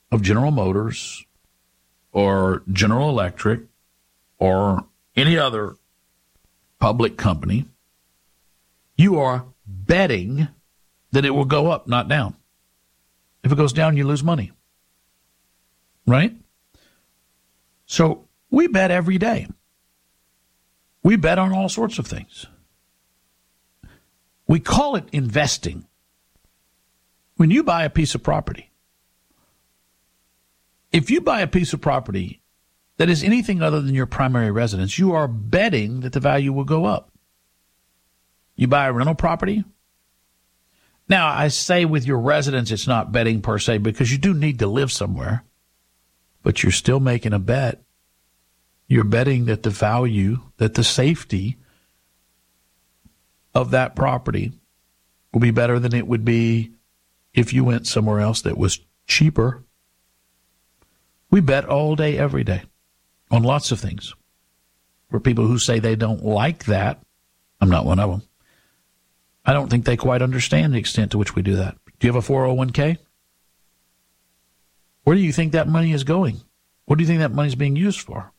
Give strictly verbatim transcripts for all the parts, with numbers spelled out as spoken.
of General Motors or General Electric or any other public company, you are betting that it will go up, not down. If it goes down, you lose money. Right? So we bet every day. We bet on all sorts of things. We call it investing. When you buy a piece of property, if you buy a piece of property that is anything other than your primary residence, you are betting that the value will go up. You buy a rental property. Now, I say with your residence, it's not betting per se because you do need to live somewhere, but you're still making a bet. You're betting that the value, that the safety of that property will be better than it would be if you went somewhere else that was cheaper. We bet all day, every day on lots of things. For people who say they don't like that, I'm not one of them. I don't think they quite understand the extent to which we do that. Do you have a four oh one k? Where do you think that money is going? What do you think that money is being used for?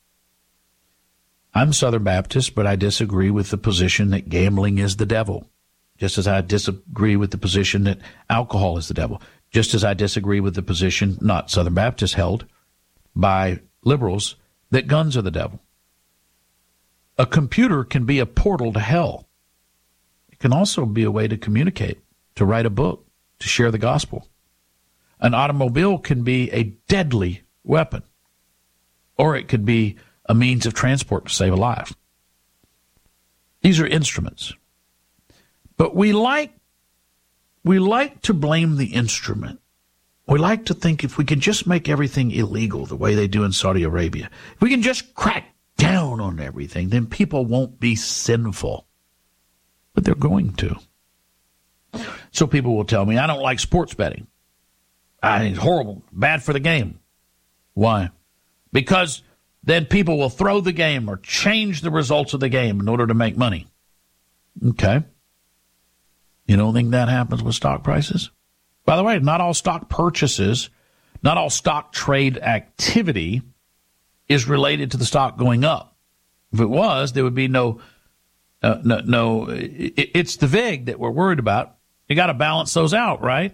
I'm Southern Baptist, but I disagree with the position that gambling is the devil, just as I disagree with the position that alcohol is the devil, just as I disagree with the position not Southern Baptist held by liberals that guns are the devil. A computer can be a portal to hell. It can also be a way to communicate, to write a book, to share the gospel. An automobile can be a deadly weapon, or it could be a means of transport to save a life. These are instruments. But we like, we like to blame the instrument. We like to think if we can just make everything illegal the way they do in Saudi Arabia, if we can just crack down on everything, then people won't be sinful. But they're going to. So people will tell me, I don't like sports betting. I think it's horrible, bad for the game. Why? Because then people will throw the game or change the results of the game in order to make money. Okay. You don't think that happens with stock prices? By the way, not all stock purchases, not all stock trade activity is related to the stock going up. If it was, there would be no, uh, no, no it, it's the V I G that we're worried about. You got to balance those out, right?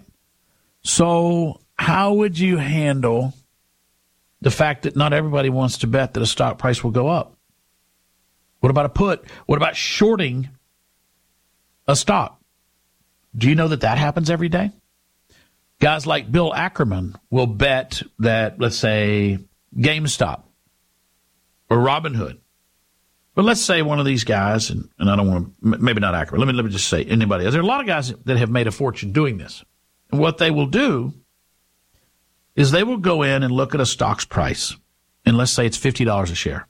So how would you handle the fact that not everybody wants to bet that a stock price will go up? What about a put? What about shorting a stock? Do you know that that happens every day? Guys like Bill Ackerman will bet that, let's say, GameStop or Robinhood. But let's say one of these guys, and, and I don't want to, maybe not Ackerman, let me, let me just say anybody else. There are a lot of guys that have made a fortune doing this. And what they will do is they will go in and look at a stock's price, and let's say it's fifty dollars a share.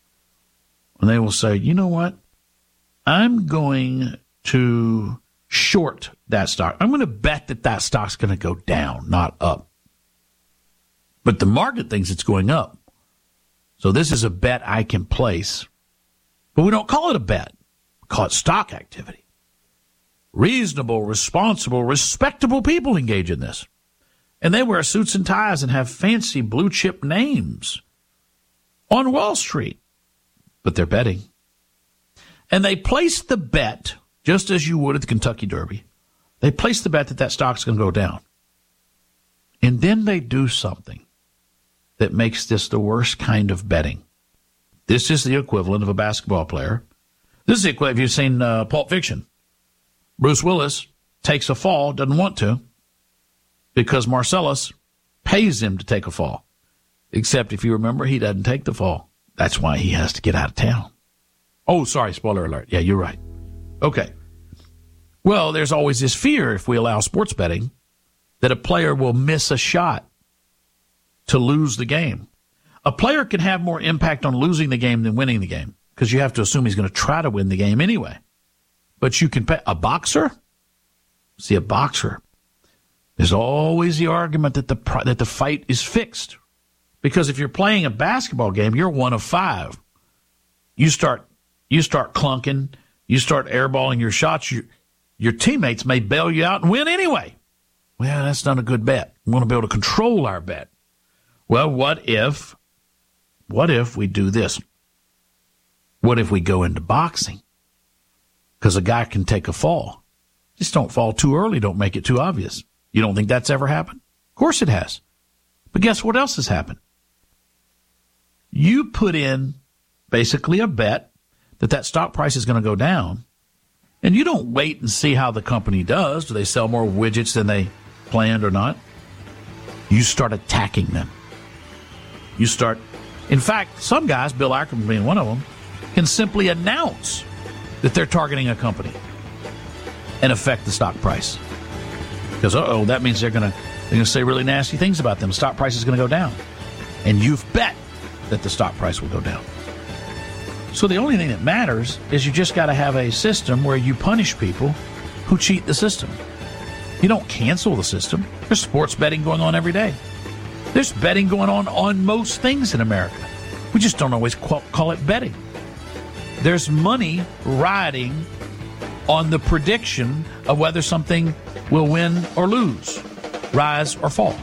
And they will say, you know what? I'm going to short that stock. I'm going to bet that that stock's going to go down, not up. But the market thinks it's going up. So this is a bet I can place. But we don't call it a bet. We call it stock activity. Reasonable, responsible, respectable people engage in this. And they wear suits and ties and have fancy blue chip names on Wall Street. But they're betting. And they place the bet, just as you would at the Kentucky Derby. They place the bet that that stock's going to go down. And then they do something that makes this the worst kind of betting. This is the equivalent of a basketball player. This is the equivalent, if you've seen uh, Pulp Fiction. Bruce Willis takes a fall, doesn't want to, because Marcellus pays him to take a fall. Except if you remember, he doesn't take the fall. That's why he has to get out of town. Oh, sorry, spoiler alert. Yeah, you're right. Okay. Well, there's always this fear, if we allow sports betting, that a player will miss a shot to lose the game. A player can have more impact on losing the game than winning the game, because you have to assume he's going to try to win the game anyway. But you can pay a boxer. See, a boxer, there's always the argument that the that the fight is fixed, because if you're playing a basketball game, you're one of five. You start you start clunking, you start airballing your shots. You, your teammates may bail you out and win anyway. Well, that's not a good bet. We want to be able to control our bet. Well, what if, what if we do this? What if we go into boxing? Because a guy can take a fall. Just don't fall too early. Don't make it too obvious. You don't think that's ever happened? Of course it has. But guess what else has happened? You put in basically a bet that that stock price is going to go down, and you don't wait and see how the company does. Do they sell more widgets than they planned or not? You start attacking them. You start, in fact, some guys, Bill Ackman being one of them, can simply announce that they're targeting a company and affect the stock price. Because, uh-oh, that means they're going to they're going to say really nasty things about them. The stock price is going to go down. And you've bet that the stock price will go down. So the only thing that matters is you just got to have a system where you punish people who cheat the system. You don't cancel the system. There's sports betting going on every day. There's betting going on on most things in America. We just don't always call it betting. There's money riding on the prediction of whether something will win or lose, rise or fall.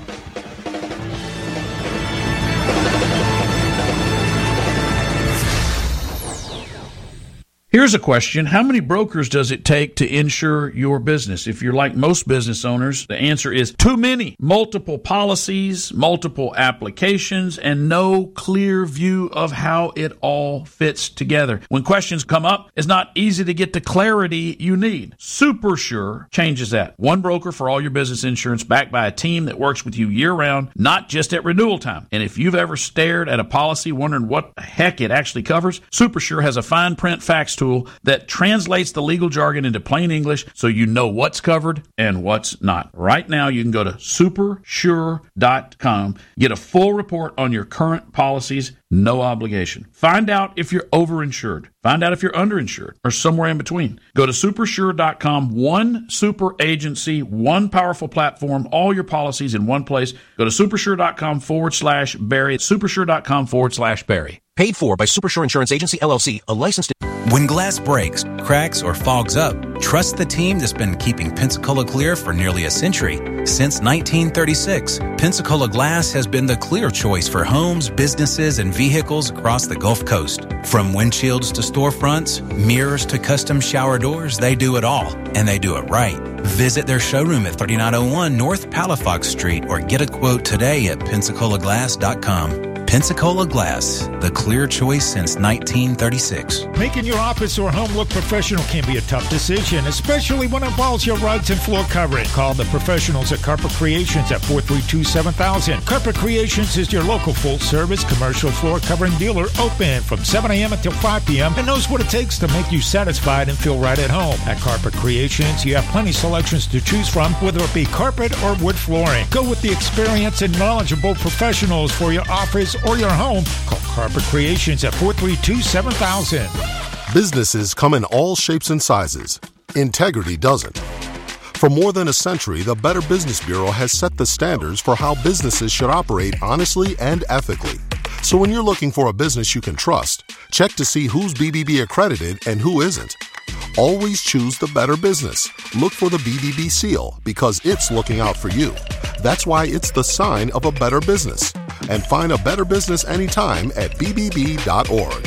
Here's a question. How many brokers does it take to insure your business? If you're like most business owners, the answer is too many. Multiple policies, multiple applications, and no clear view of how it all fits together. When questions come up, it's not easy to get the clarity you need. SuperSure changes that. One broker for all your business insurance, backed by a team that works with you year-round, not just at renewal time. And if you've ever stared at a policy wondering what the heck it actually covers, SuperSure has a fine print facts tool that translates the legal jargon into plain English so you know what's covered and what's not. Right now, you can go to super sure dot com, get a full report on your current policies, no obligation. Find out if you're overinsured. Find out if you're underinsured or somewhere in between. Go to super sure dot com, one super agency, one powerful platform, all your policies in one place. Go to supersure.com forward slash Barry, supersure.com forward slash Barry. Paid for by Supersure Insurance Agency, L L C, a licensed... When glass breaks, cracks, or fogs up, trust the team that's been keeping Pensacola clear for nearly a century. Since nineteen thirty-six, Pensacola Glass has been the clear choice for homes, businesses, and vehicles across the Gulf Coast. From windshields to storefronts, mirrors to custom shower doors, they do it all, and they do it right. Visit their showroom at thirty-nine oh one North Palafox Street or get a quote today at pensacola glass dot com. Pensacola Glass, the clear choice since nineteen thirty-six. Making your office or home look professional can be a tough decision, especially when it involves your rugs and floor covering. Call the professionals at Carpet Creations at four three two, seven thousand. Carpet Creations is your local full-service commercial floor covering dealer, open from seven a.m. until five p.m. and knows what it takes to make you satisfied and feel right at home. At Carpet Creations, you have plenty of selections to choose from, whether it be carpet or wood flooring. Go with the experienced and knowledgeable professionals for your office or your home. Call Carpet Creations at four three two, seven thousand. Businesses come in all shapes and sizes. Integrity doesn't. For more than a century, the Better Business Bureau has set the standards for how businesses should operate honestly and ethically. So when you're looking for a business you can trust, check to see who's B B B accredited and who isn't. Always choose the better business. Look for the B B B seal because it's looking out for you. That's why it's the sign of a better business. And find a better business anytime at b b b dot org.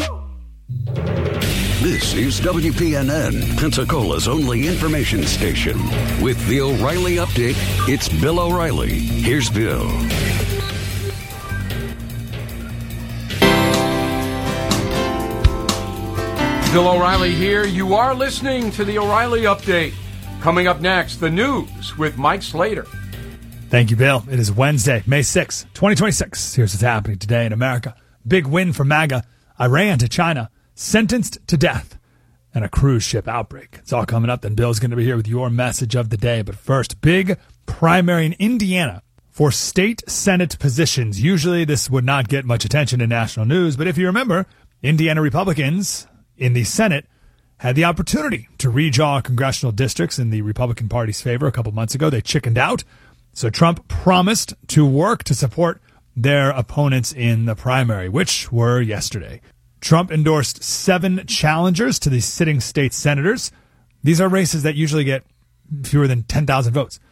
This is W P N N, Pensacola's only information station. With the O'Reilly Update, it's Bill O'Reilly. Here's Bill. Bill O'Reilly here. You are listening to the O'Reilly Update. Coming up next, the news with Mike Slater. Thank you, Bill. It is Wednesday, May sixth, twenty twenty-six. Here's what's happening today in America. Big win for MAGA. Iran to China, sentenced to death, and a cruise ship outbreak. It's all coming up. Then Bill's going to be here with your message of the day. But first, big primary in Indiana for state Senate positions. Usually this would not get much attention in national news, but if you remember, Indiana Republicans in the Senate had the opportunity to redraw congressional districts in the Republican Party's favor a couple months ago. They chickened out. So Trump promised to work to support their opponents in the primary, which were yesterday. Trump endorsed seven challengers to the sitting state senators. These are races that usually get fewer than ten thousand votes.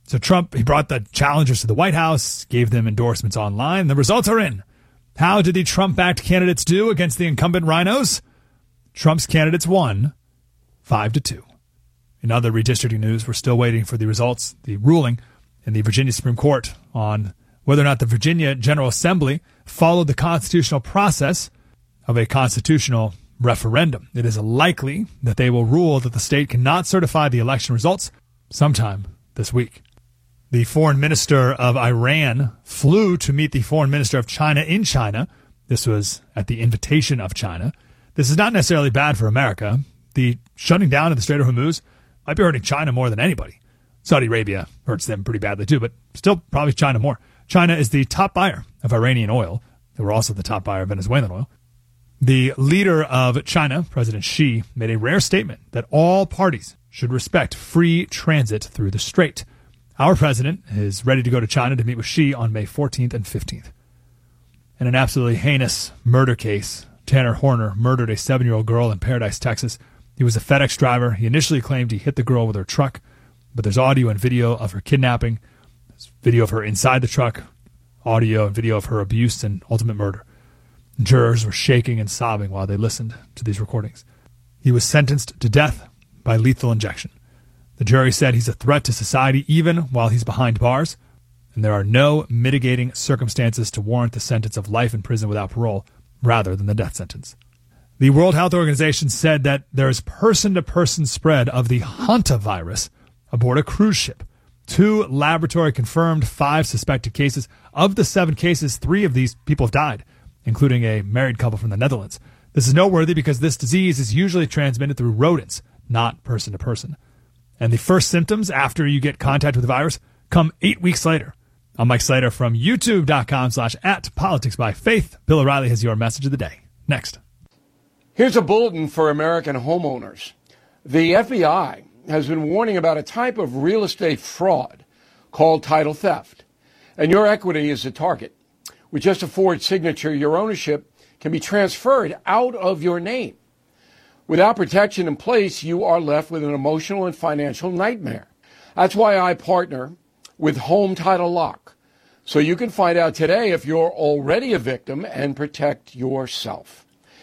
So Trump, he brought the challengers to the White House, gave them endorsements online. The results are in. How did the Trump-backed candidates do against the incumbent rhinos? Trump's candidates won five to two. In other redistricting news, we're still waiting for the results, the ruling in the Virginia Supreme Court on whether or not the Virginia General Assembly followed the constitutional process of a constitutional referendum. It is likely that they will rule that the state cannot certify the election results sometime this week. The foreign minister of Iran flew to meet the foreign minister of China in China. This was at the invitation of China. This is not necessarily bad for America. The shutting down of the Strait of Hormuz might be hurting China more than anybody. Saudi Arabia hurts them pretty badly too, but still probably China more. China is the top buyer of Iranian oil. They were also the top buyer of Venezuelan oil. The leader of China, President Xi, made a rare statement that all parties should respect free transit through the strait. Our president is ready to go to China to meet with Xi on May fourteenth and fifteenth. In an absolutely heinous murder case, Tanner Horner murdered a seven-year-old girl in Paradise, Texas. He was a FedEx driver. He initially claimed he hit the girl with her truck, but there's audio and video of her kidnapping, there's video of her inside the truck, audio and video of her abuse and ultimate murder. Jurors were shaking and sobbing while they listened to these recordings. He was sentenced to death by lethal injection. The jury said he's a threat to society even while he's behind bars, and there are no mitigating circumstances to warrant the sentence of life in prison without parole rather than the death sentence. The World Health Organization said that there is person-to-person spread of the hantavirus aboard a cruise ship. Two laboratory-confirmed, five suspected cases. Of the seven cases, three of these people have died, including a married couple from the Netherlands. This is noteworthy because this disease is usually transmitted through rodents, not person-to-person. And the first symptoms after you get contact with the virus come eight weeks later. I'm Mike Slater from YouTube.com slash at Politics by Faith. Bill O'Reilly has your message of the day. Next. Here's a bulletin for American homeowners. The F B I has been warning about a type of real estate fraud called title theft. And your equity is the target. With just a Ford signature, your ownership can be transferred out of your name. Without protection in place, you are left with an emotional and financial nightmare. That's why I partner with Home Title Lock, so you can find out today if you're already a victim and protect yourself.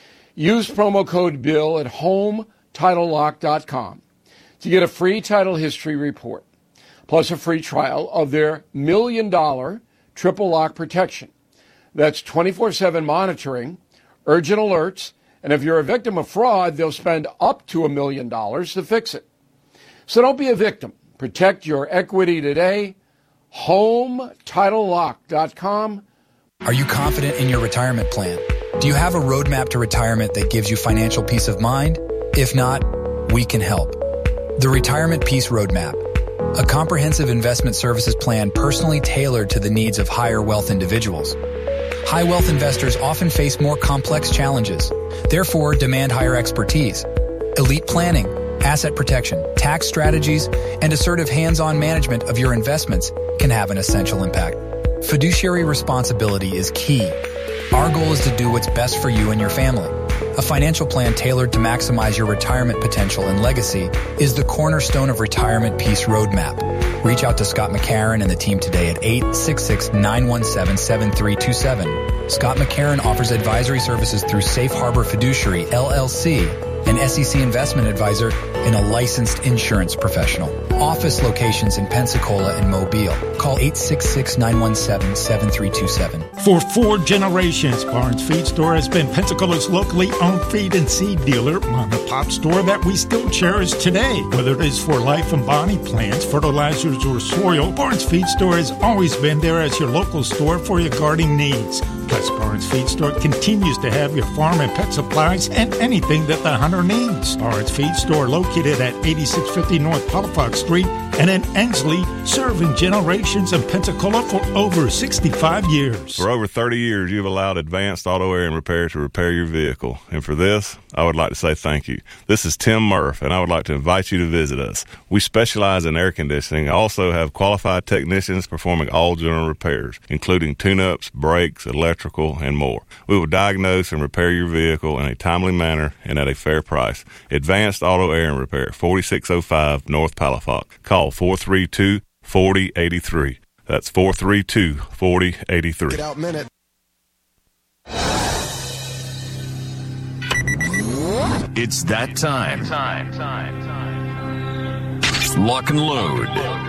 Use promo code BILL at home title lock dot com to get a free title history report, plus a free trial of their million dollar triple lock protection. That's twenty-four seven monitoring, urgent alerts, and if you're a victim of fraud, they'll spend up to a million dollars to fix it. So don't be a victim. Protect your equity today. home title lock dot com. Are you confident in your retirement plan? Do you have a roadmap to retirement that gives you financial peace of mind? If not, we can help. The Retirement Peace Roadmap, a comprehensive investment services plan personally tailored to the needs of higher wealth individuals. High wealth investors often face more complex challenges, therefore demand higher expertise. Elite planning, asset protection, tax strategies, and assertive hands-on management of your investments can have an essential impact. Fiduciary responsibility is key. Our goal is to do what's best for you and your family. A financial plan tailored to maximize your retirement potential and legacy is the cornerstone of Retirement Peace Roadmap. Reach out to Scott McCarron and the team today at eight six six, nine one seven, seven three two seven. Scott McCarron offers advisory services through Safe Harbor Fiduciary, L L C, an S E C investment advisor and a licensed insurance professional. Office locations in Pensacola and Mobile. Call eight six six, nine one seven, seven three two seven. For four generations, Barnes Feed Store has been Pensacola's locally owned feed and seed dealer, mom and pop store that we still cherish today. Whether it is for life and body plants, fertilizers, or soil, Barnes Feed Store has always been there as your local store for your gardening needs. Plus, Barnes Feed Store continues to have your farm and pet supplies and anything that the hunter needs. Barnes Feed Store located at eighty-six fifty North Palafox Street and in Ensley, serving generations in Pensacola for over sixty-five years. For over thirty years, you've allowed Advanced Auto Air and Repair to repair your vehicle. And for this, I would like to say thank you. This is Tim Murph, and I would like to invite you to visit us. We specialize in air conditioning and also have qualified technicians performing all general repairs, including tune-ups, brakes, electrical, and more. We will diagnose and repair your vehicle in a timely manner and at a fair price. Advanced Auto Air and Repair, forty-six oh five North Palafox. Call four three two, four zero eight three. That's four three two, four zero eight three. Get out minute. It's that time. Time, time, time. Lock and load.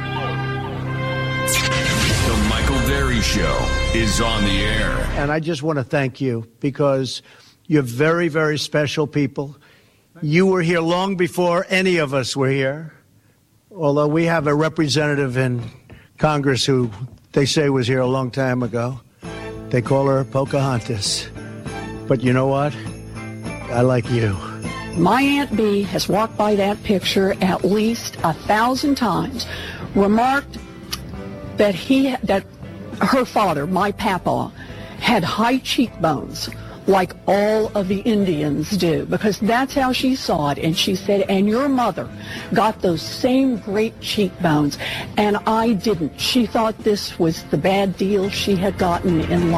The Michael Berry Show is on the air. And I just want to thank you because you're very, very special people. You were here long before any of us were here, although we have a representative in Congress who they say was here a long time ago. They call her Pocahontas. But you know what? I like you. My Aunt Bee has walked by that picture at least a thousand times, remarked that he, that her father, my papa, had high cheekbones like all of the Indians do, because that's how she saw it. And she said, and your mother got those same great cheekbones, and I didn't. She thought this was the bad deal she had gotten in life.